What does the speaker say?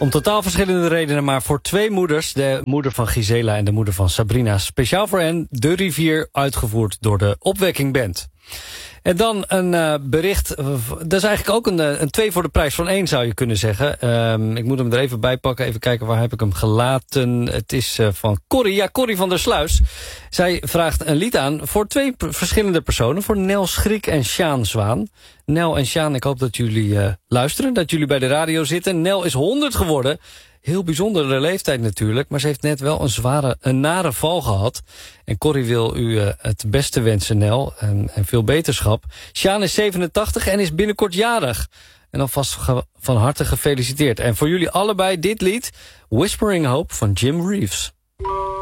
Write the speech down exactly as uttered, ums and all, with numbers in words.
Om totaal verschillende redenen, maar voor twee moeders. De moeder van Gisela en de moeder van Sabrina. Speciaal voor hen, De Rivier, uitgevoerd door de Opwekking Band. En dan een uh, bericht, uh, dat is eigenlijk ook een, een twee voor de prijs van één, zou je kunnen zeggen. Um, ik moet hem er even bij pakken, even kijken waar heb ik hem gelaten. Het is uh, van Corrie, ja, Corrie van der Sluis. Zij vraagt een lied aan voor twee verschillende personen, voor Nel Schrik en Sjaan Zwaan. Nel en Sjaan, ik hoop dat jullie uh, luisteren, dat jullie bij de radio zitten. Nel is honderd geworden. Heel bijzondere leeftijd natuurlijk, maar ze heeft net wel een zware, een nare val gehad. En Corrie wil u uh, het beste wensen, Nel, en, en veel beterschap. Sjaan is zevenentachtig en is binnenkort jarig. En alvast ge- van harte gefeliciteerd. En voor jullie allebei dit lied, Whispering Hope van Jim Reeves.